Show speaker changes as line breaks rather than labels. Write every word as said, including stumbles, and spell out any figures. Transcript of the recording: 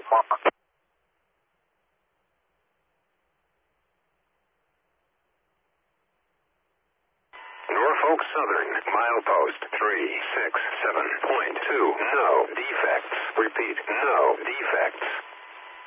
Norfolk Southern, milepost three six seven point two. No defects. Repeat, no defects.